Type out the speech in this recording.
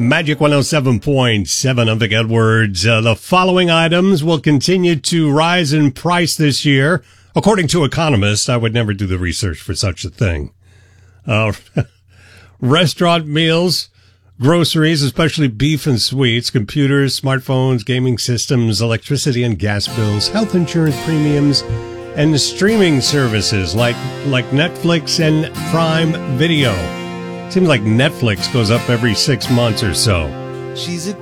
Magic 107.7. I'm Vic Edwards. The following items will continue to rise in price this year. According to economists, I would never do the research for such a thing. Restaurant meals, groceries, especially beef and sweets, computers, smartphones, gaming systems, electricity and gas bills, health insurance premiums, and streaming services like Netflix and Prime Video. Seems like Netflix goes up every 6 months or so. She's a